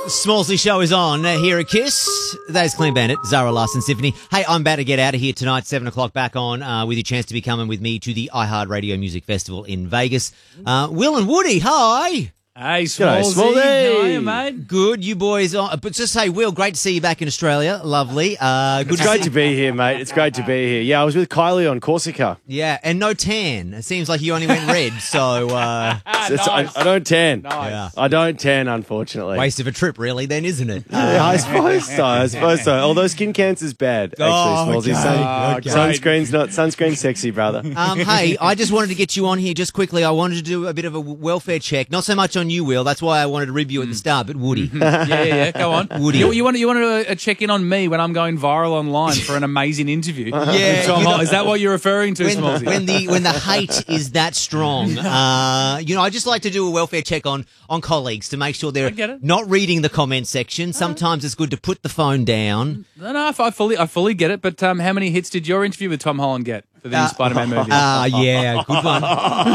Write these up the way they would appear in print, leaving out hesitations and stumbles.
Smallsy Show is on here at KISS. That is Clean Bandit, Zara Larson Symphony. Hey, I'm about to get out of here tonight, 7 o'clock back on, with your chance to be coming with me to the iHeartRadio Music Festival in Vegas. Will and Woody, hi. Hey, Smallsy. How are you, mate? Good, you boys. But just say, Will, great to see you back in Australia. Lovely. It's great to be here, mate. It's great to be here. Yeah, I was with Kylie on Corsica. Yeah, and no tan. It seems like you only went red, so... Nice. I don't tan. Nice. Yeah. I don't tan, unfortunately. Waste of a trip, really, then, isn't it? Yeah, I suppose so. Although skin cancer's bad, actually, Smallsy. Okay. Sunscreen's sexy, brother. Hey, I just wanted to get you on here just quickly. I wanted to do a bit of a welfare check. Not so much on you, Will. That's why I wanted to rib you at the start, but Woody. Yeah. Go on. Woody. You want to check in on me when I'm going viral online for an amazing interview? Yeah. Tom Hall. Is that what you're referring to, Smallsy? When the hate is that strong, I just like to do a welfare check on colleagues to make sure they're not reading the comment section. Sometimes it's good to put the phone down. No, I fully get it. But how many hits did your interview with Tom Holland get for the new Spider-Man movie? Yeah, good one.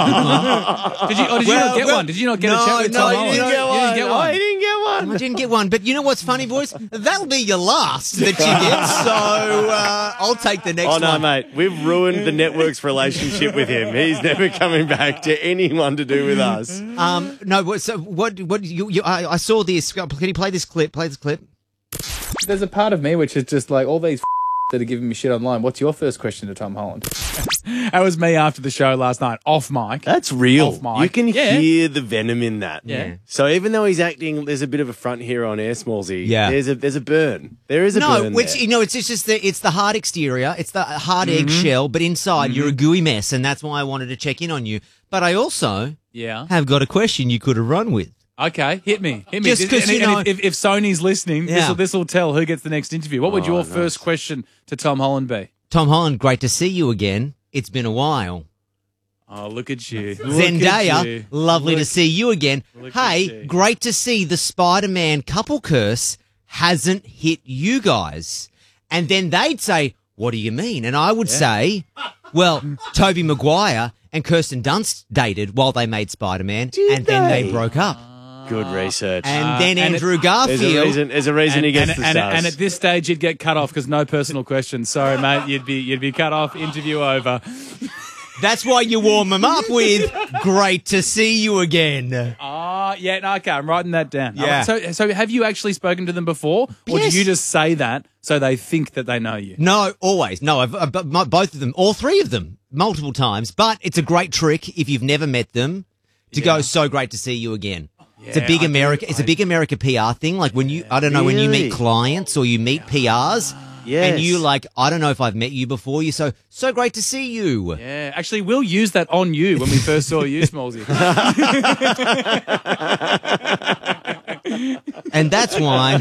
Did you not get one? Did you not get a chat with Tom Holland? You didn't get one. You didn't get one. I didn't get one. I didn't get one, but you know what's funny, boys? That'll be your last that you get, so I'll take the next one. Oh, no, mate. We've ruined the network's relationship with him. He's never coming back to anyone to do with us. No, so what I saw this. Can you play this clip? Play this clip. There's a part of me which is just like all these that are giving me shit online. What's your first question to Tom Holland? That was me after the show last night, off mic. That's real. Off mic. You can hear the venom in that. Yeah. So even though he's acting, there's a bit of a front here on air, Smallsy. Yeah. There's a burn. There is a burn. Which there. it's just it's the hard exterior, it's the hard eggshell, but inside you're a gooey mess, and that's why I wanted to check in on you. But I also have got a question you could have run with. Okay, hit me. Just 'cause, if Sony's listening, Yeah. this will tell who gets the next interview. What would your first question to Tom Holland be? Tom Holland, great to see you again. It's been a while. Oh, look at you. Zendaya, lovely to see you again. Hey, great to see the Spider-Man couple curse hasn't hit you guys. And then they'd say, what do you mean? And I would say, well, Tobey Maguire and Kirsten Dunst dated while they made Spider-Man, and then they broke up. Good research. And then Andrew Garfield. There's a reason he gets the stars. And at this stage, you'd get cut off because no personal questions. Sorry, mate. You'd be cut off. Interview over. That's why you warm them up with, great to see you again. Okay, I'm writing that down. Yeah. So have you actually spoken to them before? Or Yes. do you just say that so they think that they know you? No, always. No, both of them, all three of them, multiple times. But it's a great trick if you've never met them to go, so great to see you again. It's a big America PR thing. Like when you meet clients or you meet PRs. Yes. And you like, I don't know if I've met you before. You so great to see you. Yeah, actually, we'll use that on you when we first saw you, Smallsy. And that's why.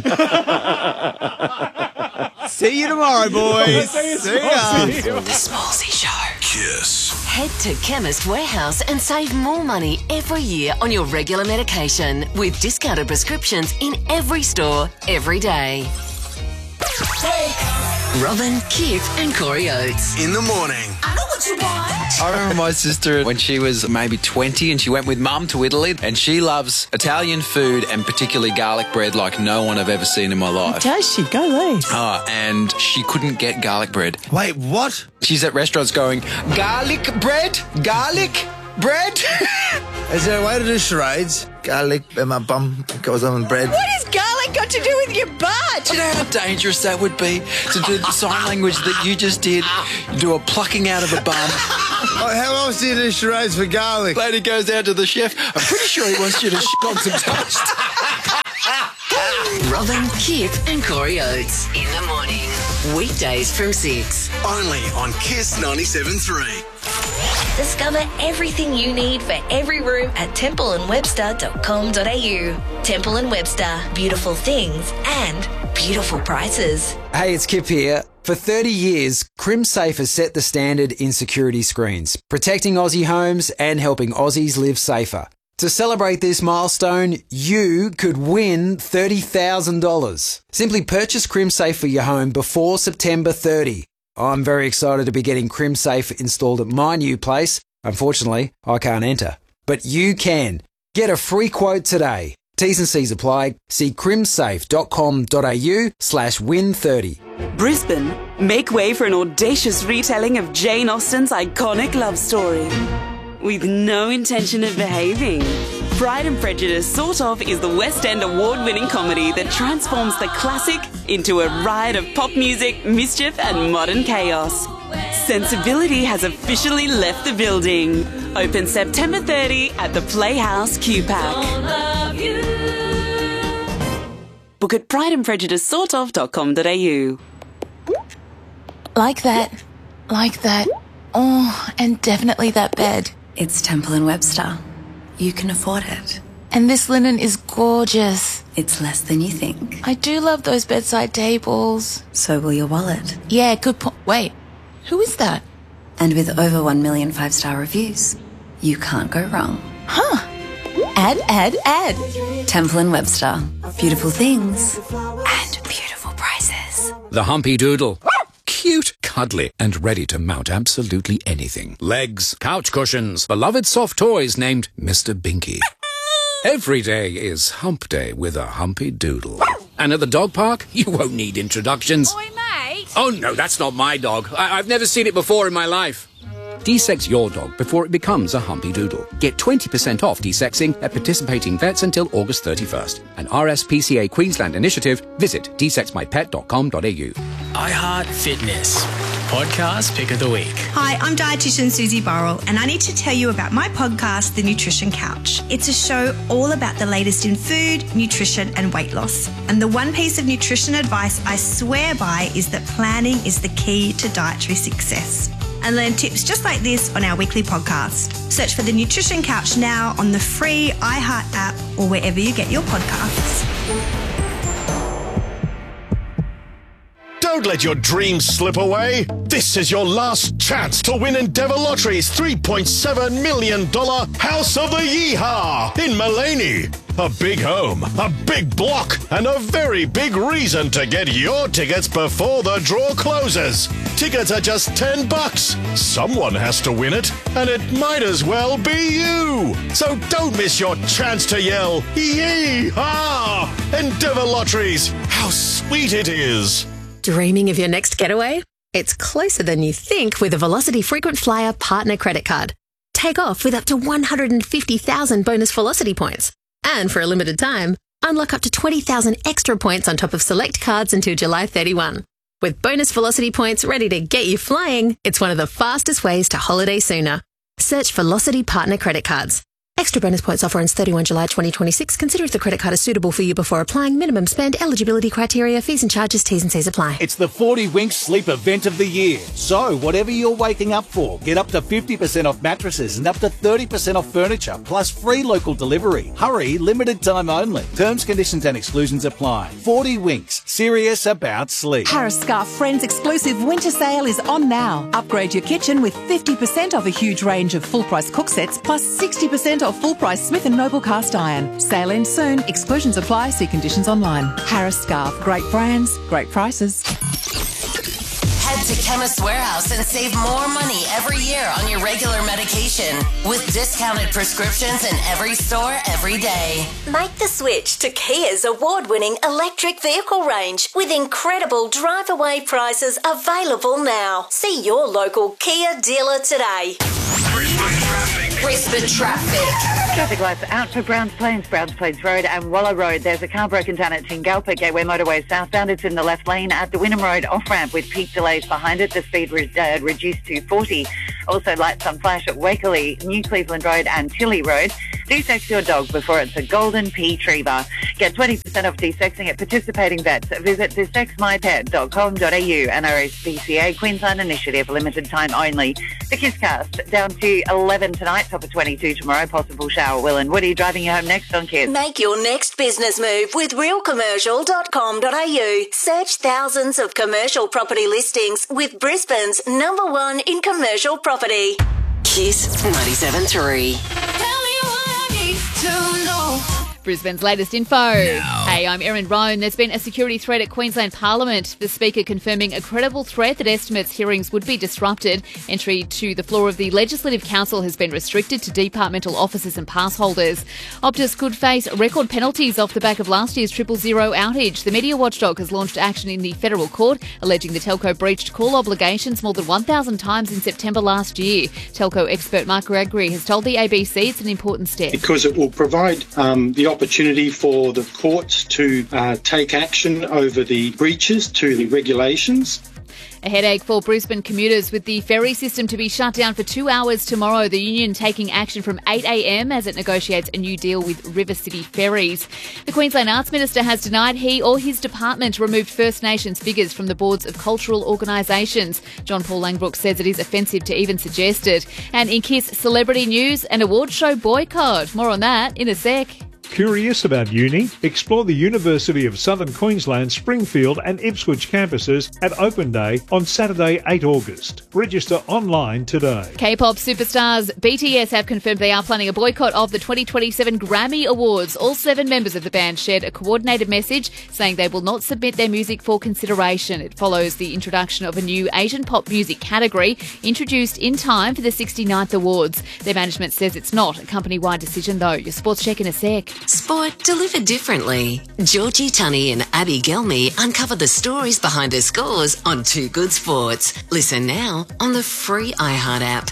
See you tomorrow, boys. See ya. The Smallsy Show. KISS. Head to Chemist Warehouse and save more money every year on your regular medication with discounted prescriptions in every store, every day. Robin, Kip and Corey Oates. In the morning. I know what you want. I remember my sister when she was maybe 20 and she went with Mum to Italy, and she loves Italian food and particularly garlic bread like no one I've ever seen in my life. Does she? Go there. And she couldn't get garlic bread. Wait, what? She's at restaurants going, garlic bread? Garlic bread? Is there a way to do charades? Garlic in my bum goes on the bread. What has garlic got to do with your butt? Do you know how dangerous that would be to do the sign language that you just did? You do a plucking out of a bum. Oh, how else do you do charades for garlic? Lady goes down to the chef. I'm pretty sure he wants you to shit on some toast. Robin, Kip and Corey Oates. In the morning. Weekdays from 6. Only on KISS 97.3. Discover everything you need for every room at templeandwebster.com.au. Temple & Webster. Beautiful things and beautiful prices. Hey, it's Kip here. For 30 years, CrimSafe has set the standard in security screens, protecting Aussie homes and helping Aussies live safer. To celebrate this milestone, you could win $30,000. Simply purchase CrimSafe for your home before September 30. I'm very excited to be getting CrimSafe installed at my new place. Unfortunately, I can't enter. But you can. Get a free quote today. T's and C's apply. See crimsafe.com.au/win30. Brisbane, make way for an audacious retelling of Jane Austen's iconic love story. With no intention of behaving. Pride and Prejudice Sort Of is the West End award-winning comedy that transforms the classic into a riot of pop music, mischief and modern chaos. Sensibility has officially left the building. Open September 30 at the Playhouse QPAC. Book at prideandprejudicesortof.com.au. Like that. Like that. Oh, and definitely that bed. It's Temple & Webster. You can afford it. And this linen is gorgeous. It's less than you think. I do love those bedside tables. So will your wallet. Yeah, good point. Wait, who is that? And with over 1 million 5-star reviews, you can't go wrong. Huh. Add. Temple & Webster. Beautiful things and beautiful prices. The Humpy Doodle. Cute, cuddly, and ready to mount absolutely anything. Legs, couch cushions, beloved soft toys named Mr. Binky. Every day is Hump Day with a Humpy Doodle. And at the dog park, you won't need introductions. Oi, mate! Oh, no, that's not my dog. I've never seen it before in my life. De-sex your dog before it becomes a Humpy Doodle. Get 20% off de-sexing at participating vets until August 31st. An RSPCA Queensland initiative. Visit desexmypet.com.au. iHeart Fitness. Podcast Pick of the Week. Hi, I'm dietitian Susie Burrell, and I need to tell you about my podcast, The Nutrition Couch. It's a show all about the latest in food, nutrition, and weight loss. And the one piece of nutrition advice I swear by is that planning is the key to dietary success. And learn tips just like this on our weekly podcast. Search for The Nutrition Couch now on the free iHeart app or wherever you get your podcasts. Don't let your dreams slip away. This is your last chance to win Endeavour Lottery's $3.7 million House of the Yeehaw in Mullaney. A big home, a big block, and a very big reason to get your tickets before the draw closes. Tickets are just $10. Someone has to win it, and it might as well be you. So don't miss your chance to yell, Yeehaw! Endeavour Lotteries, how sweet it is. Dreaming of your next getaway? It's closer than you think with a Velocity Frequent Flyer Partner Credit Card. Take off with up to 150,000 bonus Velocity points. And for a limited time, unlock up to 20,000 extra points on top of select cards until July 31. With bonus Velocity points ready to get you flying, it's one of the fastest ways to holiday sooner. Search Velocity Partner Credit Cards. Extra bonus points offer ends 31 July 2026. Consider if the credit card is suitable for you before applying. Minimum spend, eligibility criteria, fees and charges, T's and C's apply. It's the 40 Winks Sleep Event of the Year. So, whatever you're waking up for, get up to 50% off mattresses and up to 30% off furniture, plus free local delivery. Hurry, limited time only. Terms, conditions and exclusions apply. 40 Winks, serious about sleep. Harris Scarf Friends exclusive winter sale is on now. Upgrade your kitchen with 50% off a huge range of full-price cook sets, plus 60% off full-price Smith & Noble cast iron. Sale ends soon. Exclusions apply. See conditions online. Harris Scarf. Great brands, great prices. Head to Chemist Warehouse and save more money every year on your regular medication with discounted prescriptions in every store every day. Make the switch to Kia's award-winning electric vehicle range with incredible drive-away prices available now. See your local Kia dealer today. Brisbane traffic. Traffic lights out for Browns Plains Road and Wallow Road. There's a car broken down at Tingalpa Gateway Motorway southbound. It's in the left lane at the Wynnum Road off-ramp with peak delays behind it. The speed reduced to 40. Also lights on flash at Wakerley, New Cleveland Road and Tilly Road. De-sex your dog before it's a golden retriever. Get 20% off de-sexing at participating vets. Visit desexmypet.com.au. An RSPCA Queensland initiative, limited time only. The Kisscast down to 11 tonight, top of 22 tomorrow. Possible shower. Will and Woody driving you home next on Kiss. Make your next business move with realcommercial.com.au. Search thousands of commercial property listings with Brisbane's #1 in commercial property. Kiss 97.3. Brisbane's latest info. Hey, I'm Erin Roan. There's been a security threat at Queensland Parliament. The Speaker confirming a credible threat that estimates hearings would be disrupted. Entry to the floor of the Legislative Council has been restricted to departmental officers and pass holders. Optus could face record penalties off the back of last year's 000 outage. The media watchdog has launched action in the federal court, alleging the telco breached call obligations more than 1,000 times in September last year. Telco expert Mark Gregory has told the ABC it's an important step. Because it will provide the opportunity for the courts to take action over the breaches to the regulations. A headache for Brisbane commuters with the ferry system to be shut down for 2 hours tomorrow. The union taking action from 8 a.m. as it negotiates a new deal with River City Ferries. The Queensland Arts Minister has denied he or his department removed First Nations figures from the boards of cultural organisations. John Paul Langbrook says it is offensive to even suggest it. And in KISS celebrity news, an award show boycott. More on that in a sec. Curious about uni? Explore the University of Southern Queensland, Springfield and Ipswich campuses at Open Day on Saturday, 8 August. Register online today. K-pop superstars BTS have confirmed they are planning a boycott of the 2027 Grammy Awards. All 7 members of the band shared a coordinated message saying they will not submit their music for consideration. It follows the introduction of a new Asian pop music category introduced in time for the 69th Awards. Their management says it's not a company-wide decision though. Your sports check in a sec. Sport delivered differently. Georgie Tunney and Abby Gelmy uncover the stories behind her scores on Too Good Sports. Listen now on the free iHeart app.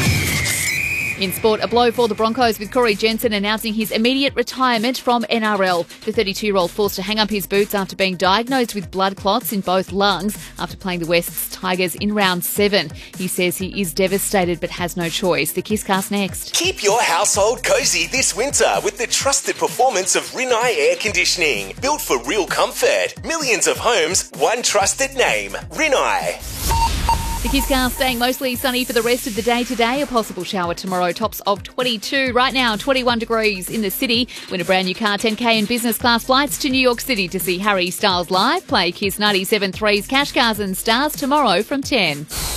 In sport, a blow for the Broncos with Corey Jensen announcing his immediate retirement from NRL. The 32-year-old forced to hang up his boots after being diagnosed with blood clots in both lungs after playing the West's Tigers in round 7. He says he is devastated but has no choice. The KISScast next. Keep your household cosy this winter with the trusted performance of Rinnai Air Conditioning. Built for real comfort. Millions of homes, one trusted name. Rinnai. The KISScast staying mostly sunny for the rest of the day today. A possible shower tomorrow, tops of 22. Right now, 21 degrees in the city. Win a brand new car, 10K and business class flights to New York City to see Harry Styles live. Play KISS 97.3's Cash Cars and Stars tomorrow from 10.